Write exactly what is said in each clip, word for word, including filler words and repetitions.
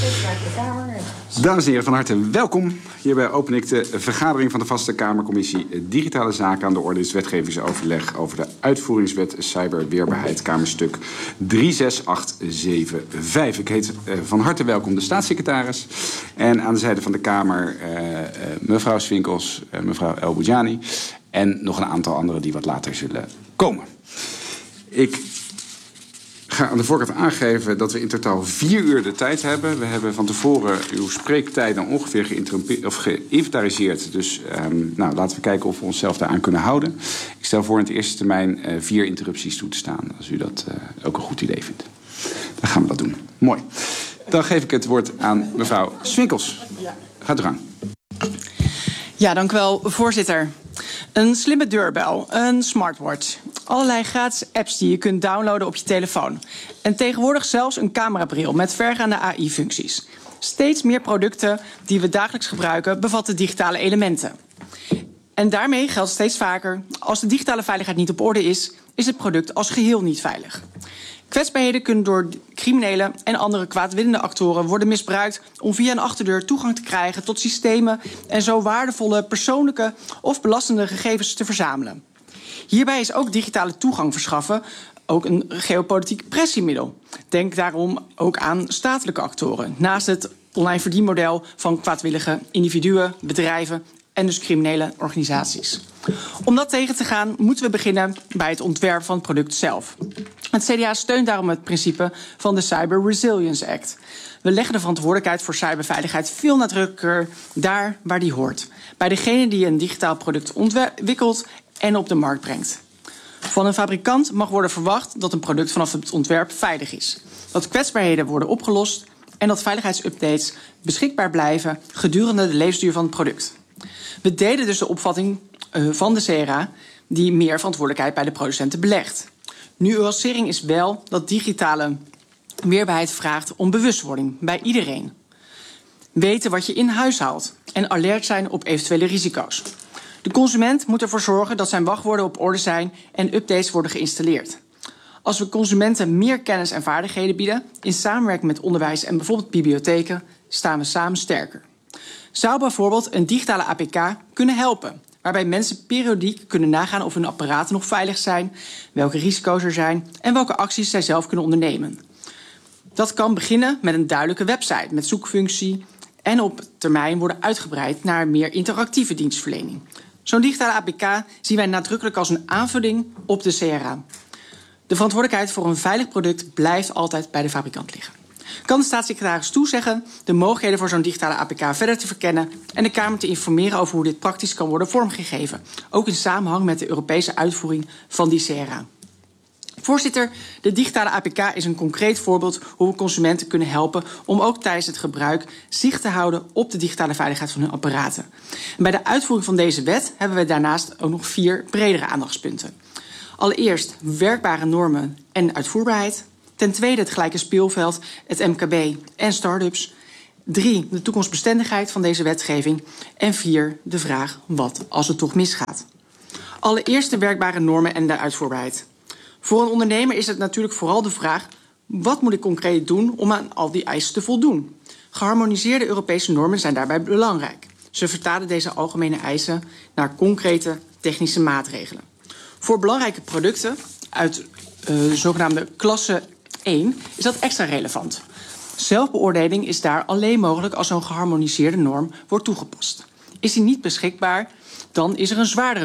Dames en heren, van harte welkom. Hierbij open ik de vergadering van de Vaste Kamercommissie Digitale Zaken. Aan de orde is wetgevingsoverleg over de uitvoeringswet cyberweerbaarheid, Kamerstuk drie zes acht zeven vijf. Ik heet uh, van harte welkom de staatssecretaris. En aan de zijde van de Kamer uh, uh, mevrouw Swinkels, uh, mevrouw El Boudjani en nog een aantal anderen die wat later zullen komen. Ik ga aan de voorkant aangeven dat we in totaal vier uur de tijd hebben. We hebben van tevoren uw spreektijden ongeveer geïnventariseerd. Dus um, nou, laten we kijken of we onszelf daaraan kunnen houden. Ik stel voor in het eerste termijn uh, vier interrupties toe te staan. Als u dat uh, ook een goed idee vindt. Dan gaan we dat doen. Mooi. Dan geef ik het woord aan mevrouw Swinkels. Gaat u gang. Ja, dank u wel, voorzitter. Een slimme deurbel, een smartwatch. Allerlei gratis apps die je kunt downloaden op je telefoon. En tegenwoordig zelfs een camerabril met vergaande A I-functies. Steeds meer producten die we dagelijks gebruiken bevatten digitale elementen. En daarmee geldt steeds vaker: als de digitale veiligheid niet op orde is, is het product als geheel niet veilig. Kwetsbaarheden kunnen door criminelen en andere kwaadwillende actoren worden misbruikt om via een achterdeur toegang te krijgen tot systemen en zo waardevolle persoonlijke of belastende gegevens te verzamelen. Hierbij is ook digitale toegang verschaffen ook een geopolitiek pressiemiddel. Denk daarom ook aan statelijke actoren, naast het online verdienmodel van kwaadwillige individuen, bedrijven en dus criminele organisaties. Om dat tegen te gaan moeten we beginnen bij het ontwerp van het product zelf. Het C D A steunt daarom het principe van de Cyber Resilience Act. We leggen de verantwoordelijkheid voor cyberveiligheid veel nadrukkelijker daar waar die hoort. Bij degene die een digitaal product ontwikkelt en op de markt brengt. Van een fabrikant mag worden verwacht dat een product vanaf het ontwerp veilig is. Dat kwetsbaarheden worden opgelost en dat veiligheidsupdates beschikbaar blijven gedurende de levensduur van het product. We delen dus de opvatting uh, van de C R A die meer verantwoordelijkheid bij de producenten belegt. Nuancering is wel dat digitale weerbaarheid vraagt om bewustwording bij iedereen. Weten wat je in huis haalt en alert zijn op eventuele risico's. De consument moet ervoor zorgen dat zijn wachtwoorden op orde zijn en updates worden geïnstalleerd. Als we consumenten meer kennis en vaardigheden bieden, in samenwerking met onderwijs en bijvoorbeeld bibliotheken, staan we samen sterker. Zou bijvoorbeeld een digitale A P K kunnen helpen, waarbij mensen periodiek kunnen nagaan of hun apparaten nog veilig zijn, welke risico's er zijn en welke acties zij zelf kunnen ondernemen. Dat kan beginnen met een duidelijke website met zoekfunctie en op termijn worden uitgebreid naar meer interactieve dienstverlening. Zo'n digitale A P K zien wij nadrukkelijk als een aanvulling op de C R A. De verantwoordelijkheid voor een veilig product blijft altijd bij de fabrikant liggen. Kan de staatssecretaris toezeggen de mogelijkheden voor zo'n digitale A P K verder te verkennen en de Kamer te informeren over hoe dit praktisch kan worden vormgegeven, ook in samenhang met de Europese uitvoering van die C R A. Voorzitter, de digitale A P K is een concreet voorbeeld hoe we consumenten kunnen helpen om ook tijdens het gebruik zicht te houden op de digitale veiligheid van hun apparaten. En bij de uitvoering van deze wet hebben we daarnaast ook nog vier bredere aandachtspunten. Allereerst werkbare normen en uitvoerbaarheid. Ten tweede het gelijke speelveld, het M K B en start-ups. Drie, de toekomstbestendigheid van deze wetgeving. En vier, de vraag wat als het toch misgaat. Allereerst de werkbare normen en de uitvoerbaarheid. Voor een ondernemer is het natuurlijk vooral de vraag: wat moet ik concreet doen om aan al die eisen te voldoen? Geharmoniseerde Europese normen zijn daarbij belangrijk. Ze vertalen deze algemene eisen naar concrete technische maatregelen. Voor belangrijke producten uit uh, de zogenaamde klasse één is dat extra relevant. Zelfbeoordeling is daar alleen mogelijk als zo'n geharmoniseerde norm wordt toegepast. Is die niet beschikbaar, dan is er een zwaardere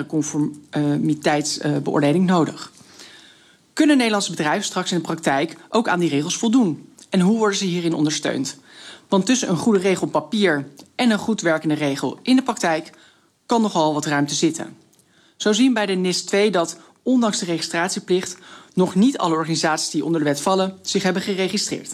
conformiteitsbeoordeling nodig. Kunnen Nederlandse bedrijven straks in de praktijk ook aan die regels voldoen? En hoe worden ze hierin ondersteund? Want tussen een goede regel op papier en een goed werkende regel in de praktijk kan nogal wat ruimte zitten. Zo zien bij de N I S twee dat, ondanks de registratieplicht, nog niet alle organisaties die onder de wet vallen zich hebben geregistreerd.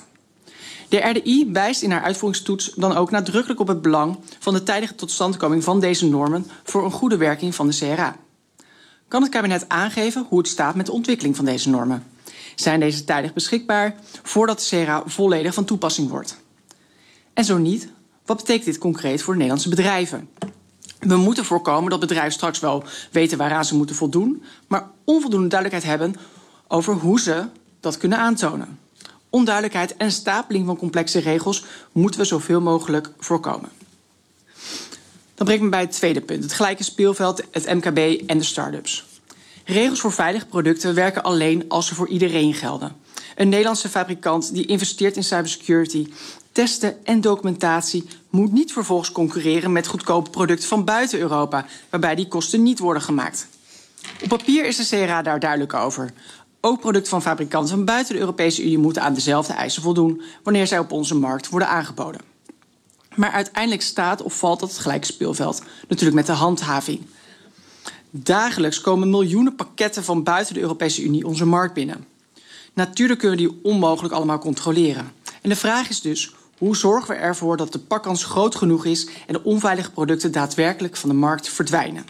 De R D I wijst in haar uitvoeringstoets dan ook nadrukkelijk op het belang van de tijdige totstandkoming van deze normen voor een goede werking van de C R A. Kan het kabinet aangeven hoe het staat met de ontwikkeling van deze normen? Zijn deze tijdig beschikbaar voordat de C R A volledig van toepassing wordt? En zo niet, wat betekent dit concreet voor de Nederlandse bedrijven? We moeten voorkomen dat bedrijven straks wel weten waaraan ze moeten voldoen, maar onvoldoende duidelijkheid hebben over hoe ze dat kunnen aantonen. Onduidelijkheid en stapeling van complexe regels moeten we zoveel mogelijk voorkomen. Dan breng ik me bij het tweede punt, het gelijke speelveld, het M K B en de start-ups. Regels voor veilige producten werken alleen als ze voor iedereen gelden. Een Nederlandse fabrikant die investeert in cybersecurity, testen en documentatie moet niet vervolgens concurreren met goedkope producten van buiten Europa, waarbij die kosten niet worden gemaakt. Op papier is de C R A daar duidelijk over. Ook producten van fabrikanten van buiten de Europese Unie moeten aan dezelfde eisen voldoen wanneer zij op onze markt worden aangeboden. Maar uiteindelijk staat of valt dat het gelijke speelveld natuurlijk met de handhaving. Dagelijks komen miljoenen pakketten van buiten de Europese Unie onze markt binnen. Natuurlijk kunnen we die onmogelijk allemaal controleren. En de vraag is dus, hoe zorgen we ervoor dat de pakkans groot genoeg is en de onveilige producten daadwerkelijk van de markt verdwijnen?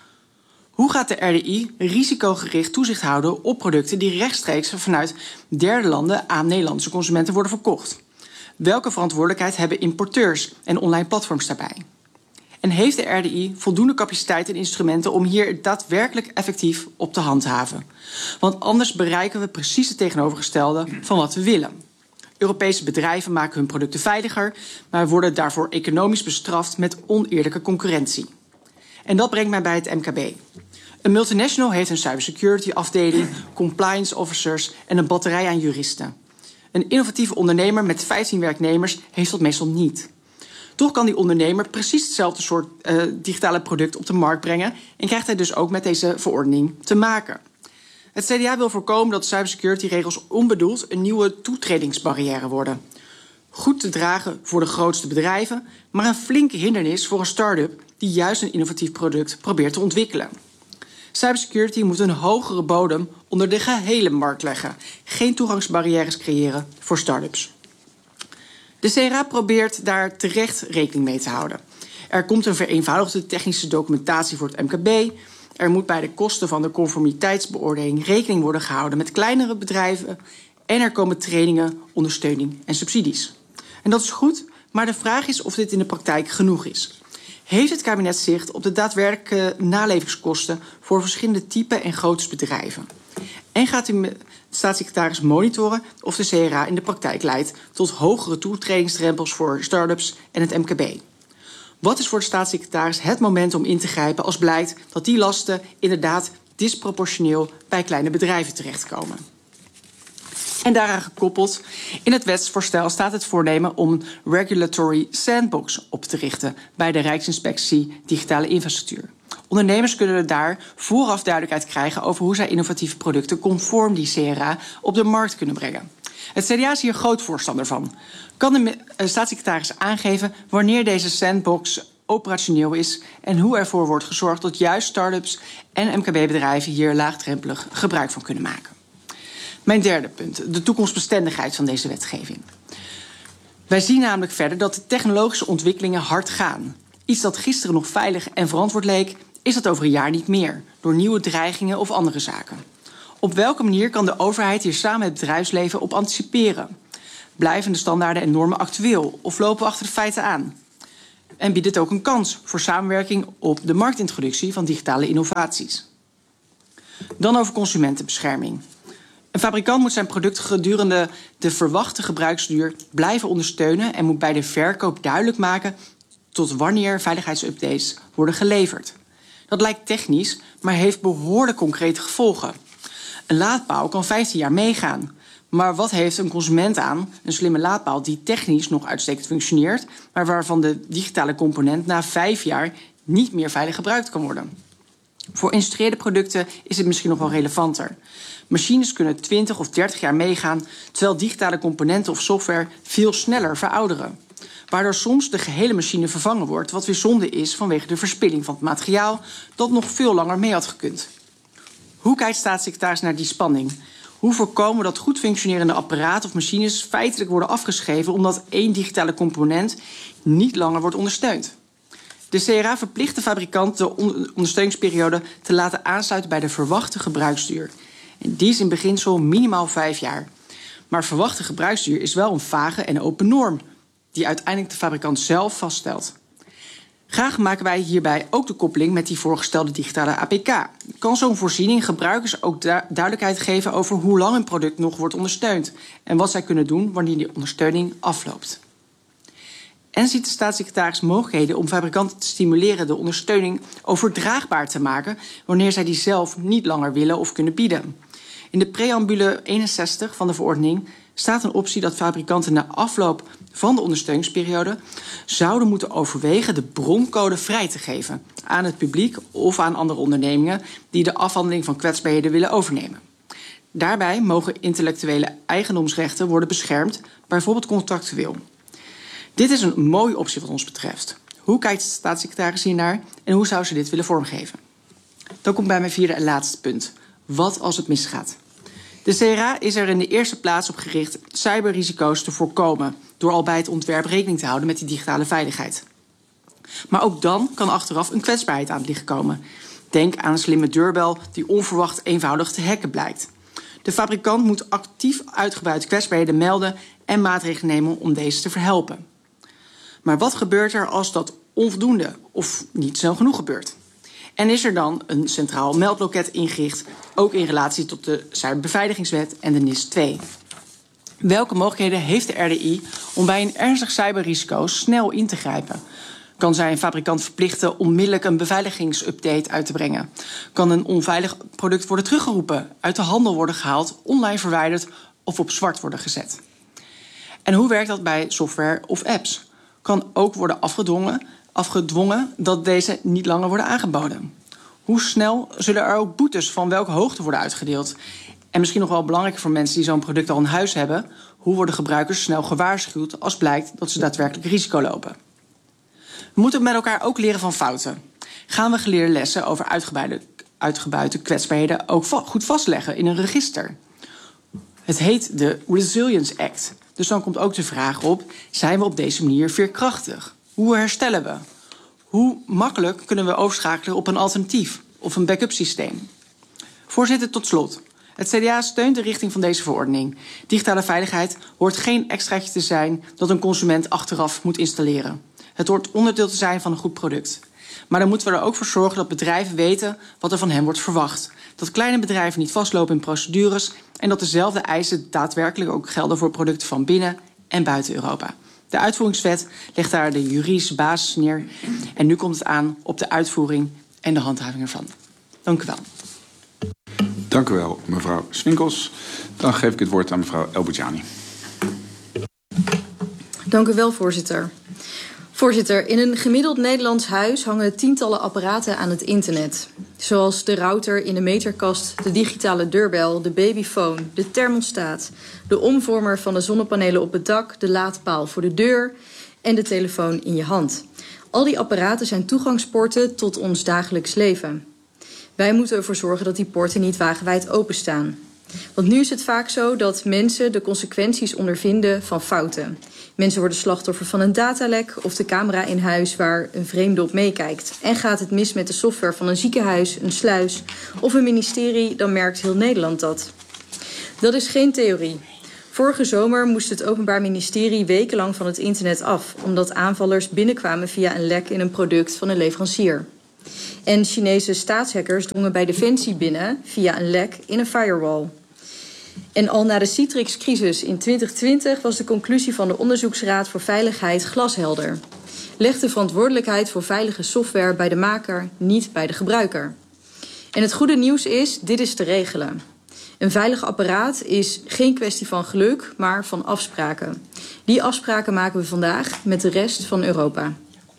Hoe gaat de R D I risicogericht toezicht houden op producten die rechtstreeks vanuit derde landen aan Nederlandse consumenten worden verkocht? Welke verantwoordelijkheid hebben importeurs en online platforms daarbij? En heeft de R D I voldoende capaciteit en instrumenten om hier daadwerkelijk effectief op te handhaven? Want anders bereiken we precies het tegenovergestelde van wat we willen. Europese bedrijven maken hun producten veiliger, maar worden daarvoor economisch bestraft met oneerlijke concurrentie. En dat brengt mij bij het M K B. Een multinational heeft een cybersecurity afdeling, compliance officers en een batterij aan juristen. Een innovatieve ondernemer met vijftien werknemers heeft dat meestal niet. Toch kan die ondernemer precies hetzelfde soort uh, digitale product op de markt brengen en krijgt hij dus ook met deze verordening te maken. Het C D A wil voorkomen dat cybersecurity-regels onbedoeld een nieuwe toetredingsbarrière worden. Goed te dragen voor de grootste bedrijven, maar een flinke hindernis voor een start-up die juist een innovatief product probeert te ontwikkelen. Cybersecurity moet een hogere bodem onder de gehele markt leggen, geen toegangsbarrières creëren voor start-ups. De C R A probeert daar terecht rekening mee te houden. Er komt een vereenvoudigde technische documentatie voor het M K B. Er moet bij de kosten van de conformiteitsbeoordeling rekening worden gehouden met kleinere bedrijven. En er komen trainingen, ondersteuning en subsidies. En dat is goed, maar de vraag is of dit in de praktijk genoeg is. Heeft het kabinet zicht op de daadwerkelijke nalevingskosten voor verschillende typen en grootte bedrijven? En gaat de staatssecretaris monitoren of de C R A in de praktijk leidt tot hogere toetredingsdrempels voor start-ups en het M K B? Wat is voor de staatssecretaris het moment om in te grijpen als blijkt dat die lasten inderdaad disproportioneel bij kleine bedrijven terechtkomen? En daaraan gekoppeld, in het wetsvoorstel staat het voornemen om een regulatory sandbox op te richten bij de Rijksinspectie Digitale Infrastructuur. Ondernemers kunnen daar vooraf duidelijkheid krijgen over hoe zij innovatieve producten conform die C R A op de markt kunnen brengen. Het C D A is hier groot voorstander van. Kan de staatssecretaris aangeven wanneer deze sandbox operationeel is en hoe ervoor wordt gezorgd dat juist start-ups en M K B-bedrijven hier laagdrempelig gebruik van kunnen maken? Mijn derde punt, de toekomstbestendigheid van deze wetgeving. Wij zien namelijk verder dat de technologische ontwikkelingen hard gaan. Iets dat gisteren nog veilig en verantwoord leek, is dat over een jaar niet meer, door nieuwe dreigingen of andere zaken. Op welke manier kan de overheid hier samen met het bedrijfsleven op anticiperen? Blijven de standaarden en normen actueel of lopen we achter de feiten aan? En biedt dit ook een kans voor samenwerking op de marktintroductie van digitale innovaties? Dan over consumentenbescherming. Een fabrikant moet zijn product gedurende de verwachte gebruiksduur blijven ondersteunen en moet bij de verkoop duidelijk maken tot wanneer veiligheidsupdates worden geleverd. Dat lijkt technisch, maar heeft behoorlijk concrete gevolgen. Een laadpaal kan vijftien jaar meegaan. Maar wat heeft een consument aan een slimme laadpaal die technisch nog uitstekend functioneert, maar waarvan de digitale component na vijf jaar niet meer veilig gebruikt kan worden? Voor industriële producten is het misschien nog wel relevanter. Machines kunnen twintig of dertig jaar meegaan, terwijl digitale componenten of software veel sneller verouderen. Waardoor soms de gehele machine vervangen wordt, wat weer zonde is vanwege de verspilling van het materiaal dat nog veel langer mee had gekund. Hoe kijkt staatssecretaris naar die spanning? Hoe voorkomen we dat goed functionerende apparaten of machines feitelijk worden afgeschreven omdat één digitale component niet langer wordt ondersteund? De C R A verplicht de fabrikant de ondersteuningsperiode te laten aansluiten bij de verwachte gebruiksduur. En die is in beginsel minimaal vijf jaar. Maar verwachte gebruiksduur is wel een vage en open norm die uiteindelijk de fabrikant zelf vaststelt. Graag maken wij hierbij ook de koppeling met die voorgestelde digitale A P K. Kan zo'n voorziening gebruikers ook du- duidelijkheid geven over hoe lang een product nog wordt ondersteund en wat zij kunnen doen wanneer die ondersteuning afloopt? En ziet de staatssecretaris mogelijkheden om fabrikanten te stimuleren de ondersteuning overdraagbaar te maken wanneer zij die zelf niet langer willen of kunnen bieden? In de preambule eenenzestig van de verordening staat een optie dat fabrikanten na afloop van de ondersteuningsperiode zouden moeten overwegen de broncode vrij te geven aan het publiek of aan andere ondernemingen die de afhandeling van kwetsbaarheden willen overnemen. Daarbij mogen intellectuele eigendomsrechten worden beschermd, bijvoorbeeld contractueel. Dit is een mooie optie wat ons betreft. Hoe kijkt de staatssecretaris hiernaar en hoe zou ze dit willen vormgeven? Dan komt bij mijn vierde en laatste punt. Wat als het misgaat? De C R A is er in de eerste plaats op gericht cyberrisico's te voorkomen door al bij het ontwerp rekening te houden met die digitale veiligheid. Maar ook dan kan achteraf een kwetsbaarheid aan het licht komen. Denk aan een slimme deurbel die onverwacht eenvoudig te hacken blijkt. De fabrikant moet actief uitgebuite kwetsbaarheden melden en maatregelen nemen om deze te verhelpen. Maar wat gebeurt er als dat onvoldoende of niet snel genoeg gebeurt? En is er dan een centraal meldloket ingericht, ook in relatie tot de Cyberbeveiligingswet en de N I S twee? Welke mogelijkheden heeft de R D I om bij een ernstig cyberrisico snel in te grijpen? Kan zij een fabrikant verplichten onmiddellijk een beveiligingsupdate uit te brengen? Kan een onveilig product worden teruggeroepen, uit de handel worden gehaald, online verwijderd of op zwart worden gezet? En hoe werkt dat bij software of apps? Kan ook worden afgedwongen, afgedwongen dat deze niet langer worden aangeboden? Hoe snel zullen er ook boetes van welke hoogte worden uitgedeeld? En misschien nog wel belangrijker voor mensen die zo'n product al in huis hebben, hoe worden gebruikers snel gewaarschuwd als blijkt dat ze daadwerkelijk risico lopen? We moeten met elkaar ook leren van fouten. Gaan we geleerde lessen over uitgebuite, uitgebuite kwetsbaarheden ook va- goed vastleggen in een register? Het heet de Resilience Act. Dus dan komt ook de vraag op, zijn we op deze manier veerkrachtig? Hoe herstellen we? Hoe makkelijk kunnen we overschakelen op een alternatief of een backup systeem? Voorzitter, tot slot. Het C D A steunt de richting van deze verordening. Digitale veiligheid hoort geen extraatje te zijn dat een consument achteraf moet installeren. Het hoort onderdeel te zijn van een goed product. Maar dan moeten we er ook voor zorgen dat bedrijven weten wat er van hen wordt verwacht. Dat kleine bedrijven niet vastlopen in procedures en dat dezelfde eisen daadwerkelijk ook gelden voor producten van binnen en buiten Europa. De uitvoeringswet legt daar de juridische basis neer. En nu komt het aan op de uitvoering en de handhaving ervan. Dank u wel. Dank u wel, mevrouw Swinkels. Dan geef ik het woord aan mevrouw Elboudjani. Dank u wel, voorzitter. Voorzitter, in een gemiddeld Nederlands huis hangen tientallen apparaten aan het internet. Zoals de router in de meterkast, de digitale deurbel, de babyfoon, de thermostaat, de omvormer van de zonnepanelen op het dak, de laadpaal voor de deur en de telefoon in je hand. Al die apparaten zijn toegangspoorten tot ons dagelijks leven. Wij moeten ervoor zorgen dat die poorten niet wagenwijd openstaan. Want nu is het vaak zo dat mensen de consequenties ondervinden van fouten. Mensen worden slachtoffer van een datalek of de camera in huis waar een vreemde op meekijkt. En gaat het mis met de software van een ziekenhuis, een sluis of een ministerie, dan merkt heel Nederland dat. Dat is geen theorie. Vorige zomer moest het Openbaar Ministerie wekenlang van het internet af, omdat aanvallers binnenkwamen via een lek in een product van een leverancier. En Chinese staatshackers drongen bij Defensie binnen via een lek in een firewall. En al na de Citrix-crisis in twintig twintig was de conclusie van de Onderzoeksraad voor Veiligheid glashelder. Leg de verantwoordelijkheid voor veilige software bij de maker, niet bij de gebruiker. En het goede nieuws is, dit is te regelen. Een veilig apparaat is geen kwestie van geluk, maar van afspraken. Die afspraken maken we vandaag met de rest van Europa.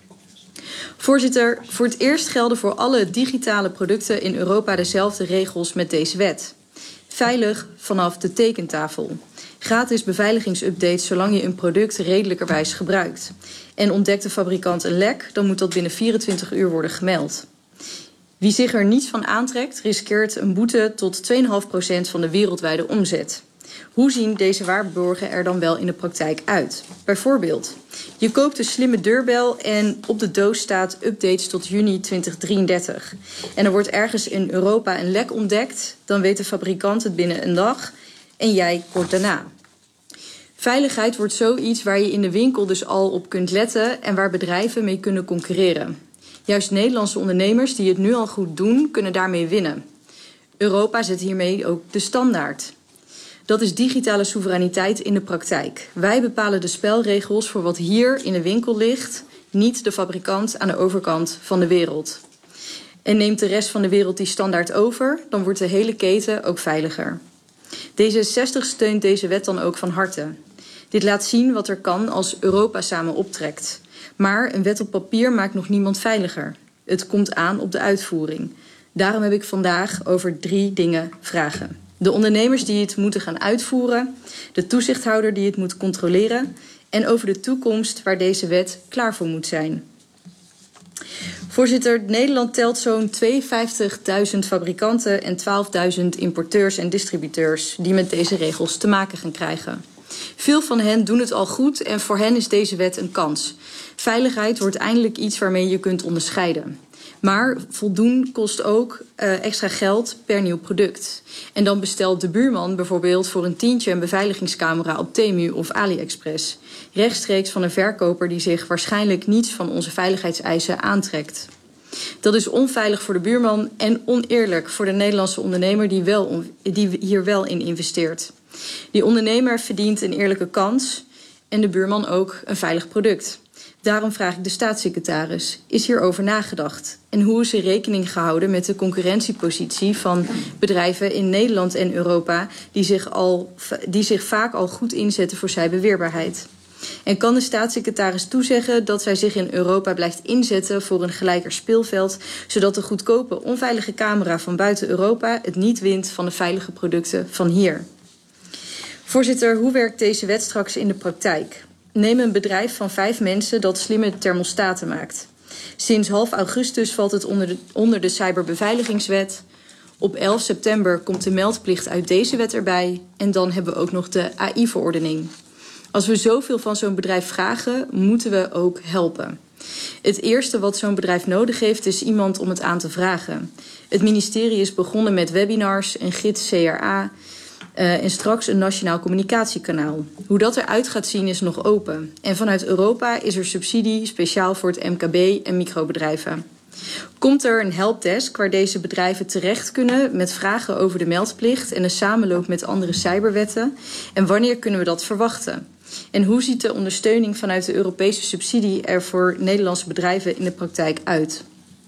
Voorzitter, voor het eerst gelden voor alle digitale producten in Europa dezelfde regels met deze wet. Veilig vanaf de tekentafel. Gratis beveiligingsupdates zolang je een product redelijkerwijs gebruikt. En ontdekt de fabrikant een lek, dan moet dat binnen vierentwintig uur worden gemeld. Wie zich er niets van aantrekt, riskeert een boete tot twee komma vijf procent van de wereldwijde omzet. Hoe zien deze waarborgen er dan wel in de praktijk uit? Bijvoorbeeld, je koopt een slimme deurbel en op de doos staat updates tot juni twintig drieëndertig. En er wordt ergens in Europa een lek ontdekt, dan weet de fabrikant het binnen een dag en jij kort daarna. Veiligheid wordt zoiets waar je in de winkel dus al op kunt letten en waar bedrijven mee kunnen concurreren. Juist Nederlandse ondernemers die het nu al goed doen, kunnen daarmee winnen. Europa zet hiermee ook de standaard. Dat is digitale soevereiniteit in de praktijk. Wij bepalen de spelregels voor wat hier in de winkel ligt, niet de fabrikant aan de overkant van de wereld. En neemt de rest van de wereld die standaard over, dan wordt de hele keten ook veiliger. D zesenzestig steunt deze wet dan ook van harte. Dit laat zien wat er kan als Europa samen optrekt. Maar een wet op papier maakt nog niemand veiliger. Het komt aan op de uitvoering. Daarom heb ik vandaag over drie dingen vragen. De ondernemers die het moeten gaan uitvoeren, de toezichthouder die het moet controleren en over de toekomst waar deze wet klaar voor moet zijn. Voorzitter, Nederland telt zo'n tweeënvijftigduizend fabrikanten en twaalfduizend importeurs en distributeurs die met deze regels te maken gaan krijgen. Veel van hen doen het al goed en voor hen is deze wet een kans. Veiligheid wordt eindelijk iets waarmee je kunt onderscheiden. Maar voldoen kost ook uh, extra geld per nieuw product. En dan bestelt de buurman bijvoorbeeld voor een tientje een beveiligingscamera op Temu of AliExpress. Rechtstreeks van een verkoper die zich waarschijnlijk niets van onze veiligheidseisen aantrekt. Dat is onveilig voor de buurman en oneerlijk voor de Nederlandse ondernemer die, wel, die hier wel in investeert. Die ondernemer verdient een eerlijke kans en de buurman ook een veilig product. Daarom vraag ik de staatssecretaris, is hierover nagedacht? En hoe is er rekening gehouden met de concurrentiepositie van bedrijven in Nederland en Europa die zich, al, die zich vaak al goed inzetten voor cyberweerbaarheid? En kan de staatssecretaris toezeggen dat zij zich in Europa blijft inzetten voor een gelijker speelveld, zodat de goedkope, onveilige camera van buiten Europa het niet wint van de veilige producten van hier? Voorzitter, hoe werkt deze wet straks in de praktijk? Neem een bedrijf van vijf mensen dat slimme thermostaten maakt. Sinds half augustus valt het onder de, onder de cyberbeveiligingswet. Op elf september komt de meldplicht uit deze wet erbij. En dan hebben we ook nog de A I-verordening. Als we zoveel van zo'n bedrijf vragen, moeten we ook helpen. Het eerste wat zo'n bedrijf nodig heeft, is iemand om het aan te vragen. Het ministerie is begonnen met webinars, een gids C R A... Uh, en straks een nationaal communicatiekanaal. Hoe dat eruit gaat zien is nog open. En vanuit Europa is er subsidie speciaal voor het M K B en microbedrijven. Komt er een helpdesk waar deze bedrijven terecht kunnen met vragen over de meldplicht en de samenloop met andere cyberwetten? En wanneer kunnen we dat verwachten? En hoe ziet de ondersteuning vanuit de Europese subsidie er voor Nederlandse bedrijven in de praktijk uit?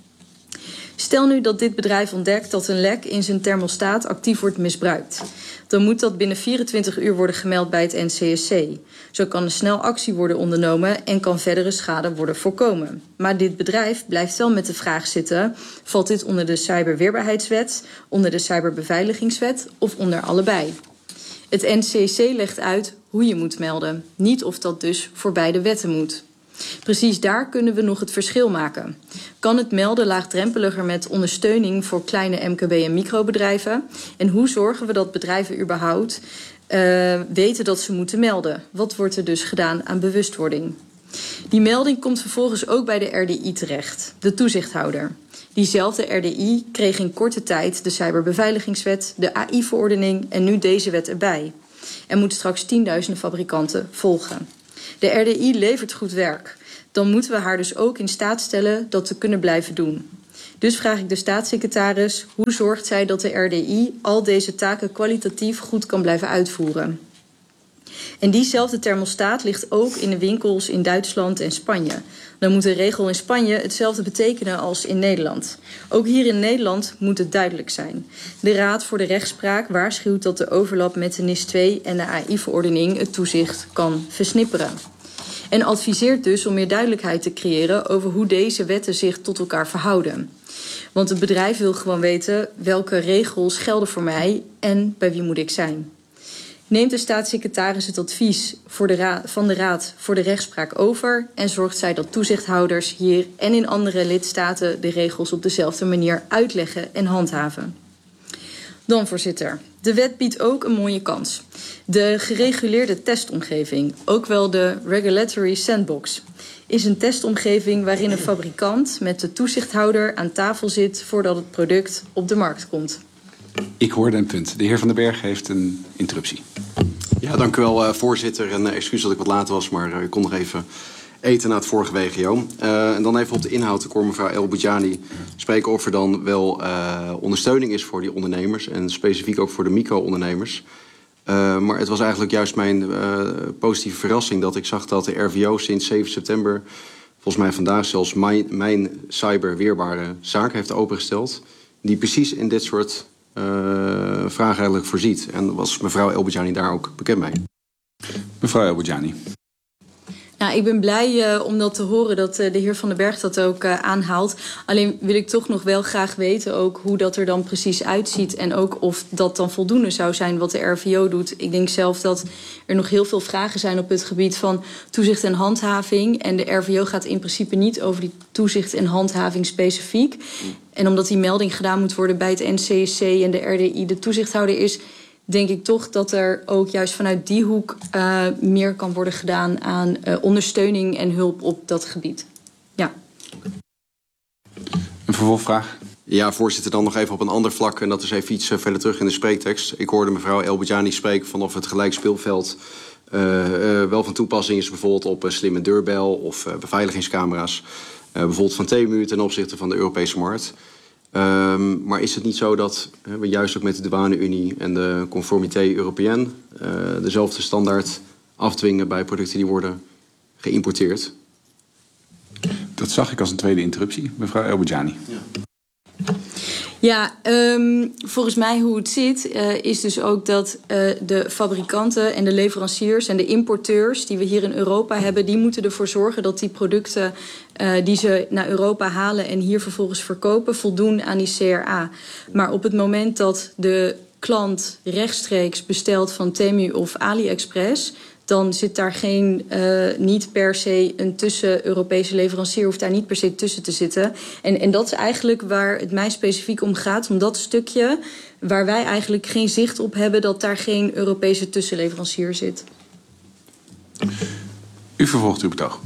Stel nu dat dit bedrijf ontdekt dat een lek in zijn thermostaat actief wordt misbruikt. Dan moet dat binnen vierentwintig uur worden gemeld bij het N C S C. Zo kan er snel actie worden ondernomen en kan verdere schade worden voorkomen. Maar dit bedrijf blijft wel met de vraag zitten, valt dit onder de cyberweerbaarheidswet, onder de cyberbeveiligingswet of onder allebei? Het N C S C legt uit hoe je moet melden, niet of dat dus voor beide wetten moet. Precies daar kunnen we nog het verschil maken. Kan het melden laagdrempeliger met ondersteuning voor kleine M K B en microbedrijven? En hoe zorgen we dat bedrijven überhaupt uh, weten dat ze moeten melden? Wat wordt er dus gedaan aan bewustwording? Die melding komt vervolgens ook bij de R D I terecht, de toezichthouder. Diezelfde R D I kreeg in korte tijd de cyberbeveiligingswet, de A I-verordening en nu deze wet erbij. En moet straks tienduizenden fabrikanten volgen. De R D I levert goed werk. Dan moeten we haar dus ook in staat stellen dat te kunnen blijven doen. Dus vraag ik de staatssecretaris, hoe zorgt zij dat de R D I al deze taken kwalitatief goed kan blijven uitvoeren? En diezelfde thermostaat ligt ook in de winkels in Duitsland en Spanje. Dan moet de regel in Spanje hetzelfde betekenen als in Nederland. Ook hier in Nederland moet het duidelijk zijn. De Raad voor de Rechtspraak waarschuwt dat de overlap met de N I S twee en de A I-verordening het toezicht kan versnipperen. En adviseert dus om meer duidelijkheid te creëren over hoe deze wetten zich tot elkaar verhouden. Want het bedrijf wil gewoon weten welke regels gelden voor mij en bij wie moet ik zijn. Neemt de staatssecretaris het advies voor de raad, van de Raad voor de Rechtspraak over en zorgt zij dat toezichthouders hier en in andere lidstaten de regels op dezelfde manier uitleggen en handhaven. Dan, voorzitter, de wet biedt ook een mooie kans. De gereguleerde testomgeving, ook wel de Regulatory Sandbox, is een testomgeving waarin een fabrikant met de toezichthouder aan tafel zit voordat het product op de markt komt. Ik hoorde een punt. De heer Van den Berg heeft een interruptie. Ja, dank u wel, uh, voorzitter. En uh, excuus dat ik wat later was, maar uh, ik kon nog even eten na het vorige W G O. Uh, en dan even op de inhoud. Ik hoor mevrouw El Boudjani spreken of er dan wel uh, ondersteuning is voor die ondernemers. En specifiek ook voor de micro-ondernemers. Uh, maar het was eigenlijk juist mijn uh, positieve verrassing dat ik zag dat de R V O sinds zeven september... volgens mij vandaag zelfs mijn, mijn cyberweerbare zaak heeft opengesteld. Die precies in dit soort uh, vragen eigenlijk voorziet. En was mevrouw El Boudjani daar ook bekend mee? Mevrouw El Boudjani. Nou, ik ben blij uh, om dat te horen dat uh, de heer Van den Berg dat ook uh, aanhaalt. Alleen wil ik toch nog wel graag weten ook hoe dat er dan precies uitziet. En ook of dat dan voldoende zou zijn wat de R V O doet. Ik denk zelf dat er nog heel veel vragen zijn op het gebied van toezicht en handhaving. En de R V O gaat in principe niet over die toezicht en handhaving specifiek. En omdat die melding gedaan moet worden bij het N C S C en de R D I de toezichthouder is, denk ik toch dat er ook juist vanuit die hoek uh, meer kan worden gedaan aan uh, ondersteuning en hulp op dat gebied. Ja. Een vervolgvraag? Ja, voorzitter, dan nog even op een ander vlak. En dat is even iets uh, verder terug in de spreektekst. Ik hoorde mevrouw El Boudjani spreken van of het gelijk speelveld uh, uh, wel van toepassing is, bijvoorbeeld op uh, slimme deurbel of uh, beveiligingscamera's. Uh, bijvoorbeeld van T M U ten opzichte van de Europese markt. Um, maar is het niet zo dat uh, we juist ook met de douane-Unie en de Conformité Européenne uh, dezelfde standaard afdwingen bij producten die worden geïmporteerd? Dat zag ik als een tweede interruptie, mevrouw El Boudjani. Ja. Ja, um, volgens mij hoe het zit uh, is dus ook dat uh, de fabrikanten en de leveranciers en de importeurs die we hier in Europa hebben, die moeten ervoor zorgen dat die producten uh, die ze naar Europa halen en hier vervolgens verkopen voldoen aan die C R A. Maar op het moment dat de klant rechtstreeks bestelt van Temu of AliExpress, dan zit daar geen, uh, niet per se een tussen-Europese leverancier, hoeft daar niet per se tussen te zitten. En, en dat is eigenlijk waar het mij specifiek om gaat, om dat stukje waar wij eigenlijk geen zicht op hebben, dat daar geen Europese tussenleverancier zit. U vervolgt uw betoog.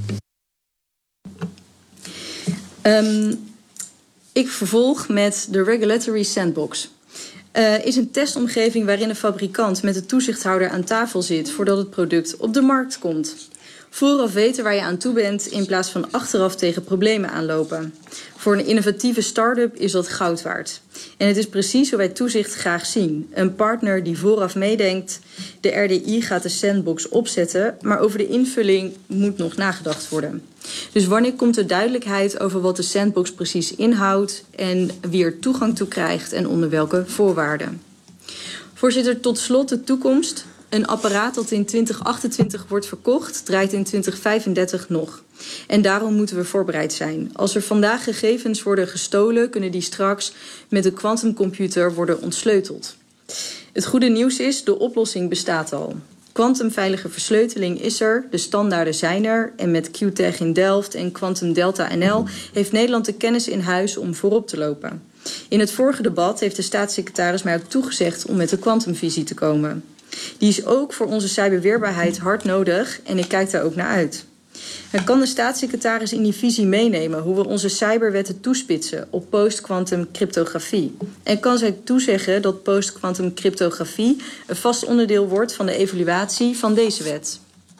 Um, ik vervolg met de Regulatory Sandbox. Uh, is een testomgeving waarin een fabrikant met de toezichthouder aan tafel zit voordat het product op de markt komt. Vooraf weten waar je aan toe bent in plaats van achteraf tegen problemen aanlopen. Voor een innovatieve start-up is dat goud waard. En het is precies hoe wij toezicht graag zien. Een partner die vooraf meedenkt. De R D I gaat de sandbox opzetten, maar over de invulling moet nog nagedacht worden. Dus wanneer komt er duidelijkheid over wat de sandbox precies inhoudt en wie er toegang toe krijgt en onder welke voorwaarden? Voorzitter, tot slot de toekomst. Een apparaat dat in twintig achtentwintig wordt verkocht, draait in twintig vijfendertig nog. En daarom moeten we voorbereid zijn. Als er vandaag gegevens worden gestolen, kunnen die straks met een quantumcomputer worden ontsleuteld. Het goede nieuws is, de oplossing bestaat al. Quantumveilige versleuteling is er, de standaarden zijn er. En met Q T E G in Delft en Quantum Delta N L heeft Nederland de kennis in huis om voorop te lopen. In het vorige debat heeft de staatssecretaris mij ook toegezegd om met de quantumvisie te komen. Die is ook voor onze cyberweerbaarheid hard nodig en ik kijk daar ook naar uit. En kan de staatssecretaris in die visie meenemen hoe we onze cyberwetten toespitsen op post-quantum cryptografie? En kan zij toezeggen dat post-quantum cryptografie een vast onderdeel wordt van de evaluatie van deze wet?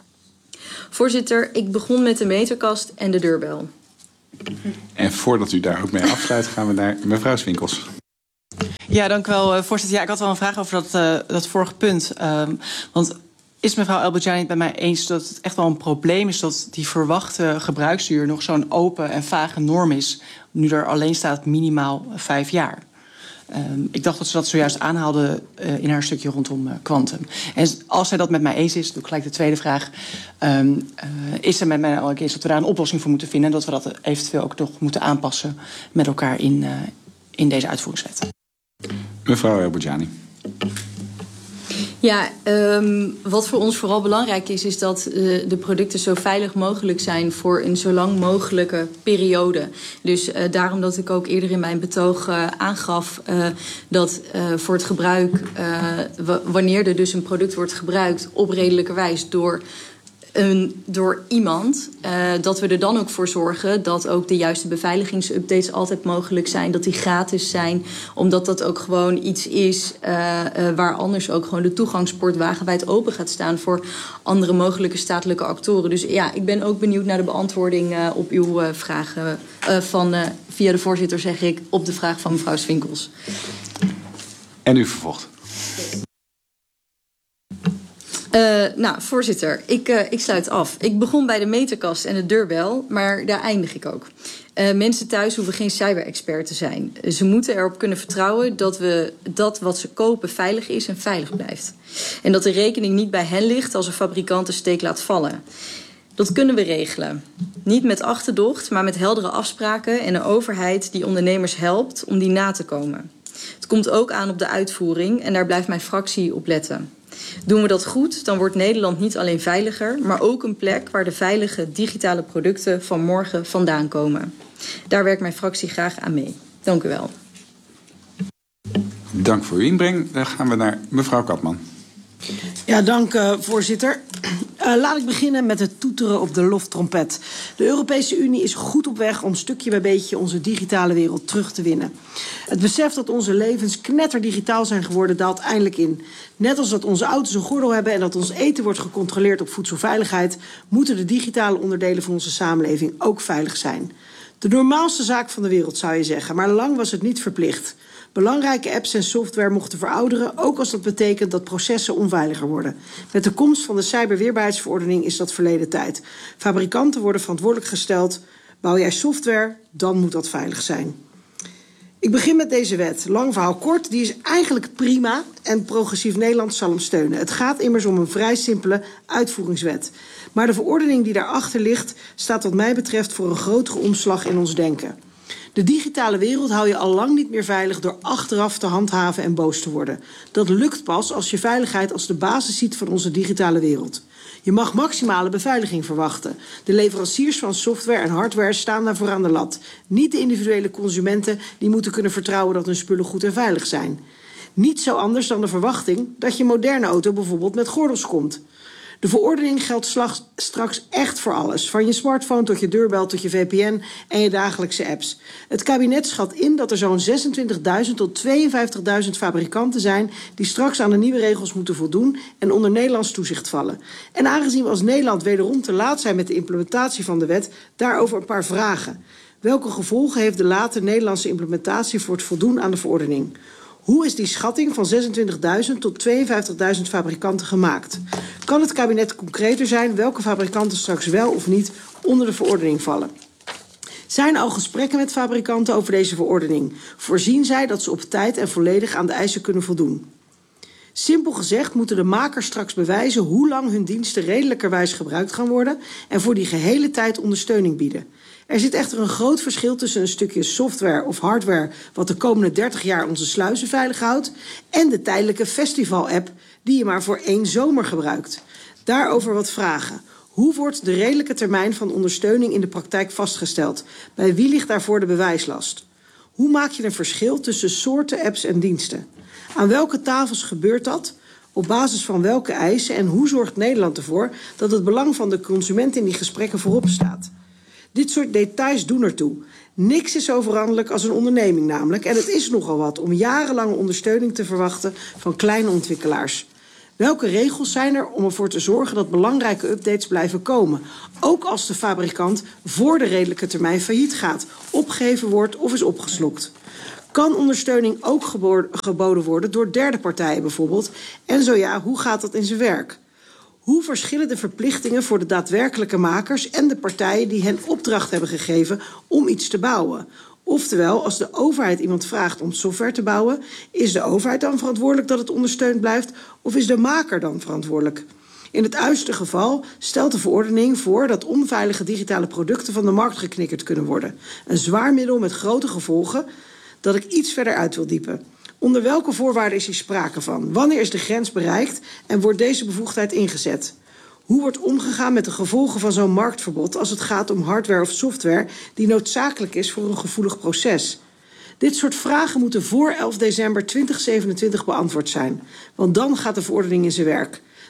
Voorzitter, ik begon met de meterkast en de deurbel. En voordat u daar ook mee afsluit, gaan we naar mevrouw Swinkels. Ja, dank u wel, voorzitter. Ja, ik had wel een vraag over dat, uh, dat vorige punt. Um, want is mevrouw El Boudjani het bij mij eens dat het echt wel een probleem is dat die verwachte gebruiksduur nog zo'n open en vage norm is, nu er alleen staat minimaal vijf jaar? Um, ik dacht dat ze dat zojuist aanhaalde uh, in haar stukje rondom quantum. Uh, en als zij dat met mij eens is, doe ik gelijk de tweede vraag. Um, uh, is ze met mij ook eens dat we daar een oplossing voor moeten vinden en dat we dat eventueel ook nog moeten aanpassen met elkaar in, uh, in deze uitvoeringswet? Mevrouw El Boudjani. Ja, um, wat voor ons vooral belangrijk is, is dat uh, de producten zo veilig mogelijk zijn voor een zo lang mogelijke periode. Dus uh, daarom dat ik ook eerder in mijn betoog uh, aangaf uh, dat uh, voor het gebruik, uh, w- wanneer er dus een product wordt gebruikt op redelijke wijze door een, door iemand, uh, dat we er dan ook voor zorgen dat ook de juiste beveiligingsupdates altijd mogelijk zijn, dat die gratis zijn, omdat dat ook gewoon iets is uh, uh, waar anders ook gewoon de toegangspoort wagenwijd open gaat staan voor andere mogelijke statelijke actoren. Dus ja, ik ben ook benieuwd naar de beantwoording uh, op uw uh, vragen uh, van, uh, via de voorzitter zeg ik, op de vraag van mevrouw Swinkels. En u vervolgt. Uh, nou, voorzitter, ik, uh, ik sluit af. Ik begon bij de meterkast en de deurbel, maar daar eindig ik ook. Uh, mensen thuis hoeven geen cyber-expert te zijn. Ze moeten erop kunnen vertrouwen dat, we, dat wat ze kopen veilig is en veilig blijft. En dat de rekening niet bij hen ligt als een fabrikant de steek laat vallen. Dat kunnen we regelen. Niet met achterdocht, maar met heldere afspraken en een overheid die ondernemers helpt om die na te komen. Het komt ook aan op de uitvoering en daar blijft mijn fractie op letten. Doen we dat goed, dan wordt Nederland niet alleen veiliger, maar ook een plek waar de veilige digitale producten van morgen vandaan komen. Daar werkt mijn fractie graag aan mee. Dank u wel. Dank voor uw inbreng. Dan gaan we naar mevrouw Katman. Ja, dank uh, voorzitter. Uh, laat ik beginnen met het toeteren op de loftrompet. De Europese Unie is goed op weg om stukje bij beetje onze digitale wereld terug te winnen. Het besef dat onze levens knetterdigitaal zijn geworden daalt eindelijk in. Net als dat onze auto's een gordel hebben en dat ons eten wordt gecontroleerd op voedselveiligheid, moeten de digitale onderdelen van onze samenleving ook veilig zijn. De normaalste zaak van de wereld zou je zeggen, maar lang was het niet verplicht. Belangrijke apps en software mochten verouderen, ook als dat betekent dat processen onveiliger worden. Met de komst van de cyberweerbaarheidsverordening is dat verleden tijd. Fabrikanten worden verantwoordelijk gesteld. Bouw jij software, dan moet dat veilig zijn. Ik begin met deze wet. Lang verhaal kort, die is eigenlijk prima en Progressief Nederland zal hem steunen. Het gaat immers om een vrij simpele uitvoeringswet. Maar de verordening die daarachter ligt staat wat mij betreft voor een grotere omslag in ons denken. De digitale wereld hou je al lang niet meer veilig door achteraf te handhaven en boos te worden. Dat lukt pas als je veiligheid als de basis ziet van onze digitale wereld. Je mag maximale beveiliging verwachten. De leveranciers van software en hardware staan daarvoor aan de lat. Niet de individuele consumenten die moeten kunnen vertrouwen dat hun spullen goed en veilig zijn. Niet zo anders dan de verwachting dat je moderne auto bijvoorbeeld met gordels komt. De verordening geldt slag, straks echt voor alles. Van je smartphone tot je deurbel tot je V P N en je dagelijkse apps. Het kabinet schat in dat er zo'n zesentwintigduizend tot tweeënvijftigduizend fabrikanten zijn die straks aan de nieuwe regels moeten voldoen en onder Nederlands toezicht vallen. En aangezien we als Nederland wederom te laat zijn met de implementatie van de wet, daarover een paar vragen. Welke gevolgen heeft de late Nederlandse implementatie voor het voldoen aan de verordening? Hoe is die schatting van zesentwintigduizend tot tweeënvijftigduizend fabrikanten gemaakt? Kan het kabinet concreter zijn welke fabrikanten straks wel of niet onder de verordening vallen? Zijn er al gesprekken met fabrikanten over deze verordening? Voorzien zij dat ze op tijd en volledig aan de eisen kunnen voldoen? Simpel gezegd moeten de makers straks bewijzen hoe lang hun diensten redelijkerwijs gebruikt gaan worden en voor die gehele tijd ondersteuning bieden. Er zit echter een groot verschil tussen een stukje software of hardware wat de komende dertig jaar onze sluizen veilig houdt en de tijdelijke festival-app die je maar voor één zomer gebruikt. Daarover wat vragen. Hoe wordt de redelijke termijn van ondersteuning in de praktijk vastgesteld? Bij wie ligt daarvoor de bewijslast? Hoe maak je een verschil tussen soorten apps en diensten? Aan welke tafels gebeurt dat? Op basis van welke eisen en hoe zorgt Nederland ervoor dat het belang van de consument in die gesprekken voorop staat? Dit soort details doen ertoe. Niks is zo veranderlijk als een onderneming namelijk. En het is nogal wat om jarenlange ondersteuning te verwachten van kleine ontwikkelaars. Welke regels zijn er om ervoor te zorgen dat belangrijke updates blijven komen? Ook als de fabrikant voor de redelijke termijn failliet gaat, opgegeven wordt of is opgeslokt. Kan ondersteuning ook geboden worden door derde partijen bijvoorbeeld? En zo ja, hoe gaat dat in zijn werk? Hoe verschillen de verplichtingen voor de daadwerkelijke makers en de partijen die hen opdracht hebben gegeven om iets te bouwen? Oftewel, als de overheid iemand vraagt om software te bouwen, is de overheid dan verantwoordelijk dat het ondersteund blijft of is de maker dan verantwoordelijk? In het uiterste geval stelt de verordening voor dat onveilige digitale producten van de markt geknikkerd kunnen worden. Een zwaar middel met grote gevolgen dat ik iets verder uit wil diepen. Onder welke voorwaarden is hier sprake van? Wanneer is de grens bereikt en wordt deze bevoegdheid ingezet? Hoe wordt omgegaan met de gevolgen van zo'n marktverbod als het gaat om hardware of software die noodzakelijk is voor een gevoelig proces? Dit soort vragen moeten voor elf december tweeduizend zevenentwintig beantwoord zijn, want dan gaat de verordening in zijn werk.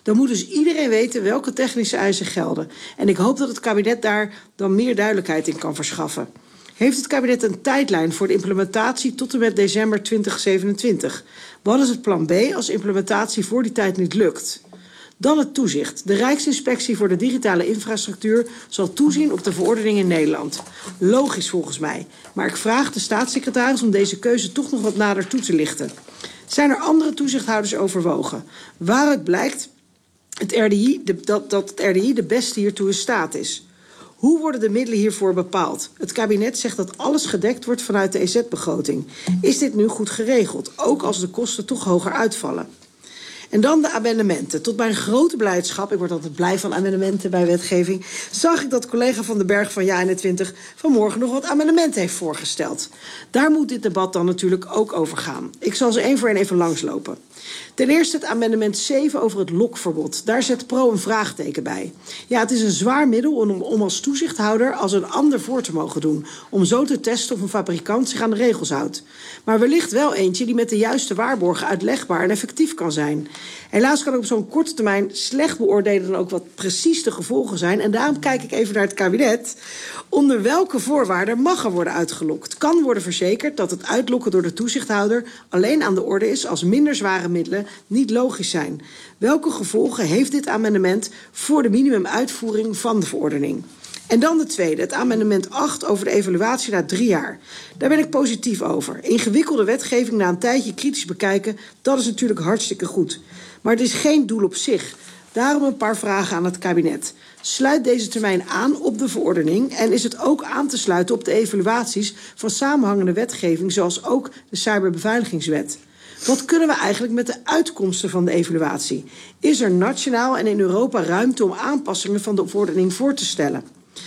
Dan moet dus iedereen weten welke technische eisen gelden. En ik hoop dat het kabinet daar dan meer duidelijkheid in kan verschaffen. Heeft het kabinet een tijdlijn voor de implementatie tot en met december twintig zevenentwintig? Wat is het plan B als implementatie voor die tijd niet lukt? Dan het toezicht. De Rijksinspectie voor de digitale infrastructuur zal toezien op de verordening in Nederland. Logisch volgens mij. Maar ik vraag de staatssecretaris om deze keuze toch nog wat nader toe te lichten. Zijn er andere toezichthouders overwogen? Waaruit blijkt het R D I, de, dat, dat het R D I de beste hiertoe in staat is? Hoe worden de middelen hiervoor bepaald? Het kabinet zegt dat alles gedekt wordt vanuit de E Z-begroting. Is dit nu goed geregeld, ook als de kosten toch hoger uitvallen? En dan de amendementen. Tot mijn grote blijdschap, ik word altijd blij van amendementen bij wetgeving, zag ik dat collega Van den Berg van Ja eenentwintig vanmorgen nog wat amendementen heeft voorgesteld. Daar moet dit debat dan natuurlijk ook over gaan. Ik zal ze één voor één even langslopen. Ten eerste het amendement zeven over het lokverbod. Daar zet Pro een vraagteken bij. Ja, het is een zwaar middel om, om als toezichthouder als een ander voor te mogen doen. Om zo te testen of een fabrikant zich aan de regels houdt. Maar wellicht wel eentje die met de juiste waarborgen uitlegbaar en effectief kan zijn. Helaas kan ik op zo'n korte termijn slecht beoordelen dan ook wat precies de gevolgen zijn. En daarom kijk ik even naar het kabinet. Onder welke voorwaarden mag er worden uitgelokt? Kan worden verzekerd dat het uitlokken door de toezichthouder alleen aan de orde is als minder zware middelen niet logisch zijn. Welke gevolgen heeft dit amendement voor de minimumuitvoering van de verordening? En dan de tweede, het amendement acht over de evaluatie na drie jaar. Daar ben ik positief over. Ingewikkelde wetgeving na een tijdje kritisch bekijken, dat is natuurlijk hartstikke goed. Maar het is geen doel op zich. Daarom een paar vragen aan het kabinet. Sluit deze termijn aan op de verordening en is het ook aan te sluiten op de evaluaties van samenhangende wetgeving, zoals ook de cyberbeveiligingswet? Wat kunnen we eigenlijk met de uitkomsten van de evaluatie? Is er nationaal en in Europa ruimte om aanpassingen van de verordening voor te stellen?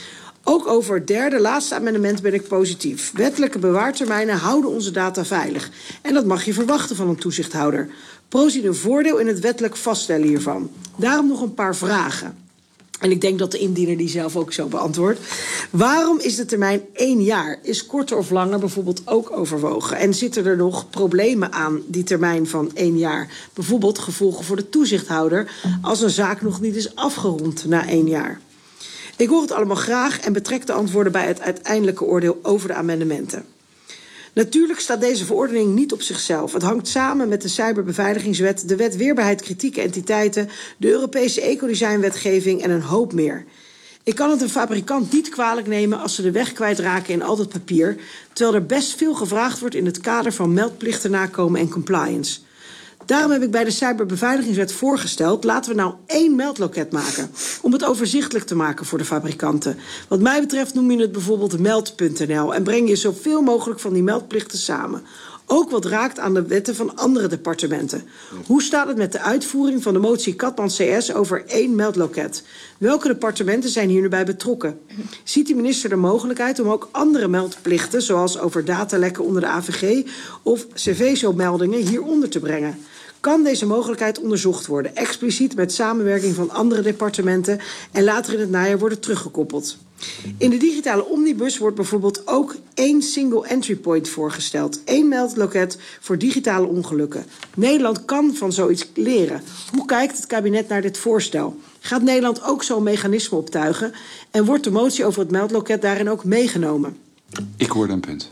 Ook over het derde, laatste amendement ben ik positief. Wettelijke bewaartermijnen houden onze data veilig. En dat mag je verwachten van een toezichthouder. Pro ziet een voordeel in het wettelijk vaststellen hiervan. Daarom nog een paar vragen. En ik denk dat de indiener die zelf ook zo beantwoordt. Waarom is de termijn één jaar? Is korter of langer bijvoorbeeld ook overwogen? En zitten er nog problemen aan die termijn van één jaar? Bijvoorbeeld gevolgen voor de toezichthouder als een zaak nog niet is afgerond na één jaar. Ik hoor het allemaal graag en betrek de antwoorden bij het uiteindelijke oordeel over de amendementen. Natuurlijk staat deze verordening niet op zichzelf. Het hangt samen met de cyberbeveiligingswet, de wet weerbaarheid kritieke entiteiten, de Europese ecodesignwetgeving en een hoop meer. Ik kan het een fabrikant niet kwalijk nemen als ze de weg kwijtraken in al dat papier, terwijl er best veel gevraagd wordt in het kader van meldplichten nakomen en compliance. Daarom heb ik bij de cyberbeveiligingswet voorgesteld, laten we nou één meldloket maken, om het overzichtelijk te maken voor de fabrikanten. Wat mij betreft noem je het bijvoorbeeld meld punt n l en breng je zoveel mogelijk van die meldplichten samen. Ook wat raakt aan de wetten van andere departementen. Hoe staat het met de uitvoering van de motie Katman C S over één meldloket? Welke departementen zijn hier nu bij betrokken? Ziet de minister de mogelijkheid om ook andere meldplichten, zoals over datalekken onder de A V G of C V S O-meldingen, hieronder te brengen? Kan deze mogelijkheid onderzocht worden, expliciet met samenwerking van andere departementen en later in het najaar worden teruggekoppeld? In de digitale omnibus wordt bijvoorbeeld ook één single entry point voorgesteld. Één meldloket voor digitale ongelukken. Nederland kan van zoiets leren. Hoe kijkt het kabinet naar dit voorstel? Gaat Nederland ook zo'n mechanisme optuigen? En wordt de motie over het meldloket daarin ook meegenomen? Ik hoorde een punt.